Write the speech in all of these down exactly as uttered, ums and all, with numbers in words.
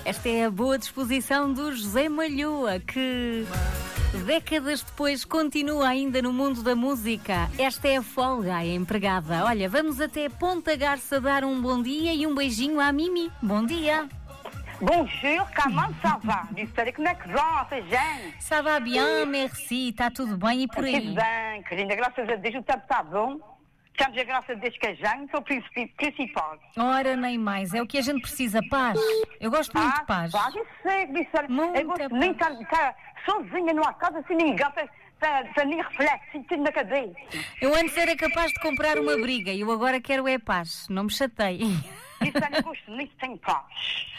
Esta é a boa disposição do José Malhoa, que décadas depois continua ainda no mundo da música. Esta é a folga, a empregada. Olha, vamos até Ponta Garça dar um bom dia e um beijinho à Mimi. Bom dia. Bonjour, comment ça va? J'espère que é que vão, c'est gente. Ça va bien, merci. Está tudo bem e por aí? Tudo bem, querida, graças a Deus o tempo está bom. Estamos a graças a Deus que a gente é o principal. Ora, nem mais. É o que a gente precisa, paz. Eu gosto muito ah, de paz. Paz, eu sei, Vicente. Muita Eu gosto paz. nem de estar sozinha numa casa sem ninguém para, para, para nem reflexo, tudo na cabeça. Eu antes era capaz de comprar uma briga e eu agora quero é paz. Não me chatei. Vicente, eu gosto muito de ter paz.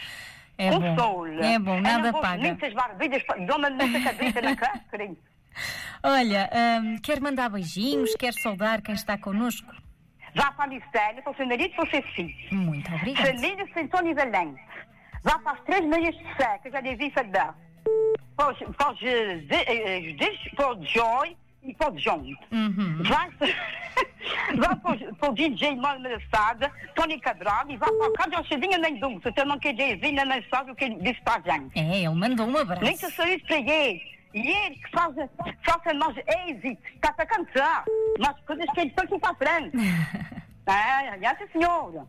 É um bom. sol. É bom, nada eu não paga. gosto muitas barbidas, dou-me muita cabeça na cara, querido. Olha, hum, quer mandar beijinhos? Quer saudar quem está connosco? Vá para a Mistério, para o seu marido e para o seu filho. Muito obrigada. Família Santoni Valente. Vá para as três meias de sé, que eu já devia falar. Para os, para os, eh, de- eh, para o Joy e para o John. Uhum. Vá, vá para, os, para o D J Mal Mereçada, Tony Cabral, e vá para o Cádio Alchadinha nem Dulce. Eu não queria dizer na mensagem o que ele disse para a gente. É, ele mandou um abraço. Muito sorriso para ele. E ele que faz, faz a nós êxito, está a cantar. Mas coisas que ele põe aqui para a frente. Ah, essa senhora.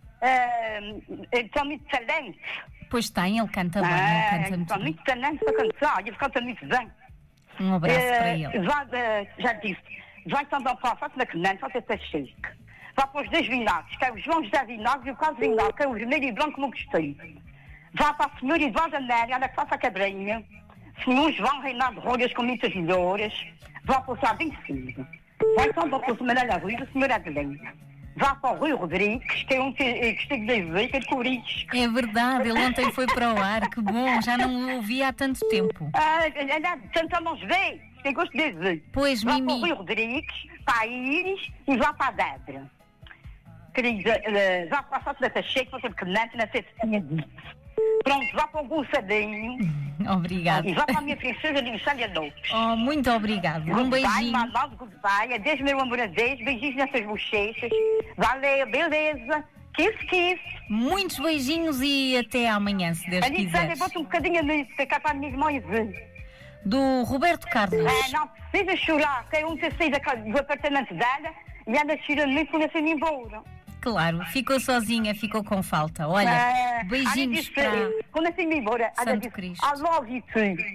É, ele tem muito talento. Pois tem, ele canta bem, ele Ah, canta ele muito tem bem. muito talento para cantar. Ele canta muito bem. Um abraço É, para ele. Vai, é, já disse, vai também para a face da Canante, vai ter chique. Vai para os dois vinagres, que é o João José Vinagre e o Carlos Vinagre, que é o vermelho e branco como gostei. Vai para a senhora Eduardo Amélia, ela que faz a cabrinha. Senhor João Reinaldo Rolhas com muitas melhores. Vai para o Sabim Silva. Vai também para o Semanalha Rui, a senhora Adelina. Vai para o Rui Rodrigues, que é um que que esteve de ver, que é de Corinthians. É verdade, ele ontem foi para o ar, que bom, já não o ouvi há tanto tempo. Ah, ela tentamos ver, tem gosto de ver. Pois, Vá para o Mimi. Rui Rodrigues, para a Íris e vá para a Débora. Querida, uh, vá para a face da Tacheca, para o Canante, na sextinha disse. Pronto, vá para o Gonçadinho Obrigada. e vá para a minha princesa de Micélia Lopes. Oh, muito obrigada. Um Goodbye, beijinho. mamado, goodbye. Adeus, meu amor, adeus. Beijinhos nessas bochechas. Valeu, beleza. Kiss, kiss. Muitos beijinhos e até amanhã, se Deus A Micélia, quiser. bota um bocadinho nisso, que é cá para a minha irmã e ver. Do Roberto Carlos. É, não precisa chorar, que é um ter saído da casa- do apartamento dela e ela chorando muito quando se embora. Claro, ficou sozinha, ficou com falta. Olha, É, beijinhos ela disse, para... quando se embora, ela Santo disse, Cristo. I love you too.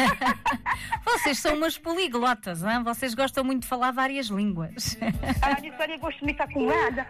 Vocês são umas poliglotas, hein? Vocês gostam muito de falar várias línguas. Ela disse, olha, eu gosto de estar com ela.